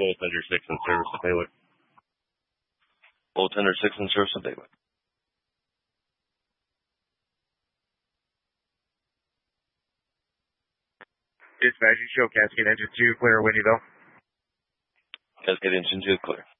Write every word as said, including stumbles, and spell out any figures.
Bull Thunder six in service of Baylor. Bull Thunder six in service of Baylor. Dispatch, show Cascade Engine two, clear Whitneyville. Cascade Engine two, clear.